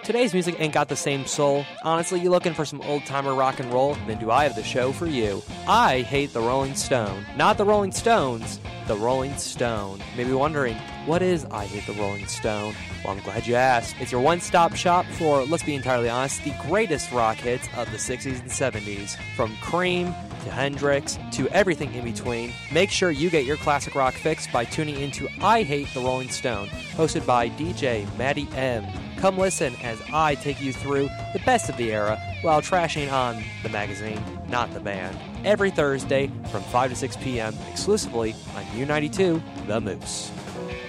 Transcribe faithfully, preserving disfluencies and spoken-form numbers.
Today's music ain't got the same soul. Honestly, you looking for some old-timer rock and roll? Then do I have the show for you. I hate the Rolling Stone. Not the Rolling Stones, the Rolling Stone. You may be wondering, what is I Hate the Rolling Stone? Well, I'm glad you asked. It's your one-stop shop for, let's be entirely honest, the greatest rock hits of the sixties and seventies. From Cream to Hendrix to everything in between. Make sure you get your classic rock fix by tuning into I Hate the Rolling Stone, hosted by D J Maddie M. Come listen as I take you through the best of the era while trashing on the magazine, not the band. Every Thursday from five to six p.m. exclusively on U ninety-two, The Moose.